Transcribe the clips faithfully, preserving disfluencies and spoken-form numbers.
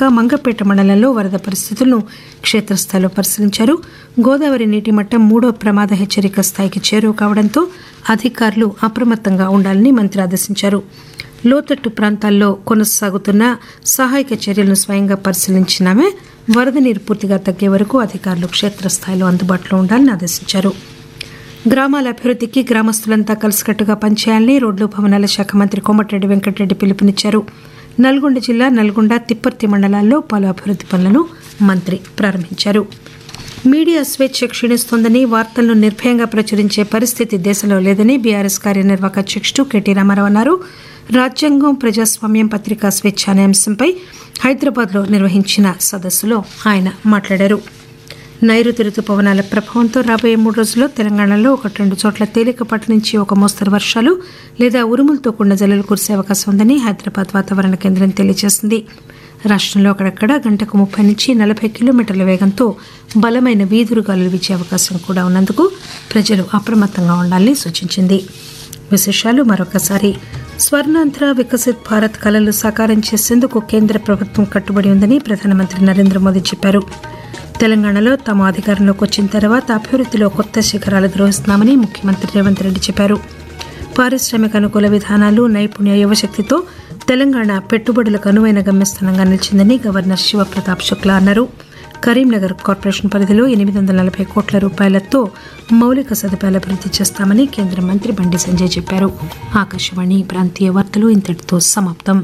విశాఖ మంగపేట మండలంలో వరద పరిస్థితులను క్షేత్రస్థాయిలో పరిశీలించారు. గోదావరి నీటి మట్టం మూడో ప్రమాద హెచ్చరిక స్థాయికి చేరువ కావడంతో అధికారులు అప్రమత్తంగా ఉండాలని మంత్రి ఆదేశించారు. లోతట్టు ప్రాంతాల్లో కొనసాగుతున్న సహాయక చర్యలను స్వయంగా పరిశీలించిన ఆమె వరద నీరు పూర్తిగా తగ్గే వరకు అధికారులు క్షేత్రస్థాయిలో అందుబాటులో ఉండాలని ఆదేశించారు. గ్రామాల అభివృద్ధికి గ్రామస్తులంతా కలిసికట్టుగా పనిచేయాలని రోడ్లు భవనాల శాఖ మంత్రి కోమటిరెడ్డి వెంకటరెడ్డి పిలుపునిచ్చారు. నల్గొండ జిల్లా నల్గొండ తిప్పర్తి మండలాల్లో పలు అభివృద్ది పనులను మంత్రి ప్రారంభించారు. మీడియా స్వేచ్ఛ క్షీణిస్తోందని, వార్తలను నిర్భయంగా ప్రచురించే పరిస్థితి దేశంలో లేదని బీఆర్ఎస్ కార్యనిర్వాహక అధ్యక్షుడు కెటీ రామారావు అన్నారు. రాజ్యాంగం, ప్రజాస్వామ్యం, పత్రికా స్వేచ్ఛ అనే అంశంపై హైదరాబాద్లో నిర్వహించిన సదస్సులో ఆయన మాట్లాడారు. నైరుతి రుతుపవనాల ప్రభావంతో రాబోయే మూడు రోజుల్లో తెలంగాణలో ఒకటి రెండు చోట్ల తేలికపాటి నుంచి ఒక మోస్తరు వర్షాలు లేదా ఉరుములతో కూడిన జల్లులు కురిసే అవకాశం ఉందని హైదరాబాద్ వాతావరణ కేంద్రం తెలియజేసింది. రాష్టంలో అక్కడక్కడ గంటకు ముప్పై నుంచి నలభై కిలోమీటర్ల వేగంతో బలమైన వీధురు గాలులు వీచే అవకాశం కూడా ఉన్నందుకు ప్రజలు అప్రమత్తంగా ఉండాలని సూచించింది. విశేషాలు మరొకసారి. స్వర్ణాంధ్ర వికసిత్ భారత్ కలలు సాకారం చేసేందుకు కేంద్ర ప్రభుత్వం కట్టుబడి ఉందని ప్రధానమంత్రి నరేంద్ర మోదీ చెప్పారు. తెలంగాణలో తాము అధికారంలోకి వచ్చిన తర్వాత అభివృద్ధిలో కొత్త శిఖరాలు ద్రోహిస్తున్నామని ముఖ్యమంత్రి రేవంత్ రెడ్డి చెప్పారు. పారిశ్రామిక అనుకూల విధానాలు, నైపుణ్య యువశక్తితో తెలంగాణ పెట్టుబడులకు అనువైన గమ్యస్థానంగా నిలిచిందని గవర్నర్ శివప్రతాప్ శుక్లా అన్నారు. కరీంనగర్ కార్పొరేషన్ పరిధిలో ఎనిమిది వందల నలభై కోట్ల రూపాయలతో మౌలిక సదుపాయాలు అభివృద్ధి చేస్తామని కేంద్ర మంత్రి బండి సంజయ్ చెప్పారు. ఆకాశవాణి ప్రాంతీయ వార్తలు ఇంతటితో సమాప్తం.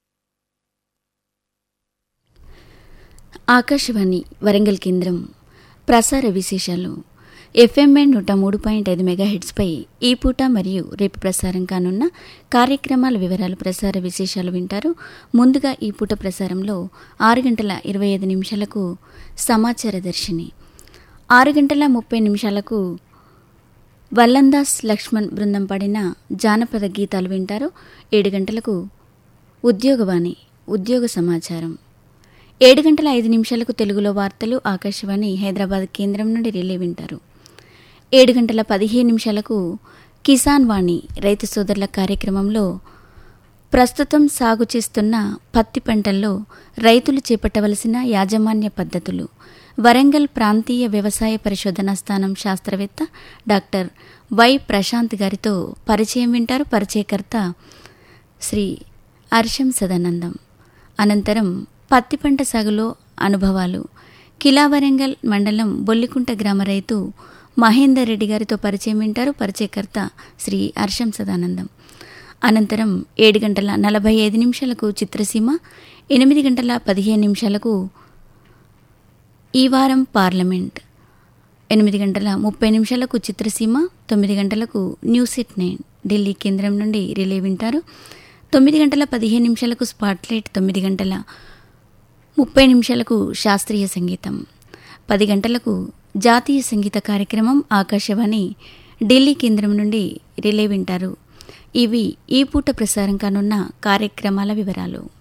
ఆకాశవాణి వరంగల్ కేంద్రం ప్రసార విశేషాలు. ఎఫ్ఎంఏ నూట మూడు పాయింట్ ఐదు మెగాహెడ్స్పై ఈ పూట మరియు రేపు ప్రసారం కానున్న కార్యక్రమాల వివరాలు, ప్రసార విశేషాలు వింటారు. ముందుగా ఈ పూట ప్రసారంలో ఆరు గంటల ఇరవై ఐదు నిమిషాలకు సమాచార దర్శిని, ఆరు గంటల ముప్పై నిమిషాలకు వల్లందాస్ లక్ష్మణ్ బృందం పాడిన జానపద గీతాలు వింటారు. ఏడు గంటలకు ఉద్యోగవాణి, ఉద్యోగ సమాచారం. ఏడు గంటల ఐదు నిమిషాలకు తెలుగులో వార్తలు ఆకాశవాణి హైదరాబాద్ కేంద్రం నుండి రిలే వింటారు. ఏడు గంటల పదిహేను నిమిషాలకు కిసాన్ వాణి రైతు సోదరుల కార్యక్రమంలో ప్రస్తుతం సాగు చేస్తున్న పత్తి పంటల్లో రైతులు చేపట్టవలసిన యాజమాన్య పద్ధతులు, వరంగల్ ప్రాంతీయ వ్యవసాయ పరిశోధనా స్థానం శాస్త్రవేత్త డాక్టర్ వై ప్రశాంత్ గారితో పరిచయం వింటారు. పరిచయకర్త శ్రీ అర్షం సదానందం. అనంతరం పత్తి పంట సాగులో అనుభవాలు, కిలా వరంగల్ మండలం బొల్లికుంట గ్రామ రైతు మహేందర్ రెడ్డి గారితో పరిచయం వింటారు. పరిచయకర్త శ్రీ హర్షం సదానందం. అనంతరం ఏడు గంటల నలభై ఐదు నిమిషాలకు చిత్రసీమ, ఎనిమిది గంటల పదిహేను నిమిషాలకు ఈ వారం పార్లమెంట్, ఎనిమిది గంటల ముప్పై నిమిషాలకు చిత్రసీమ, తొమ్మిది గంటలకు న్యూస్ ఎట్ నైన్ ఢిల్లీ కేంద్రం నుండి రిలే వింటారు. తొమ్మిది గంటల పదిహేను నిమిషాలకు స్పాట్లైట్, తొమ్మిది గంటల ముప్పై నిమిషాలకు శాస్త్రీయ సంగీతం, పది గంటలకు జాతీయ సంగీత కార్యక్రమం ఆకాశవాణి ఢిల్లీ కేంద్రం నుండి రిలే వింటారు. ఇవి ఈ పూట ప్రసారం కానున్న కార్యక్రమాల వివరాలు.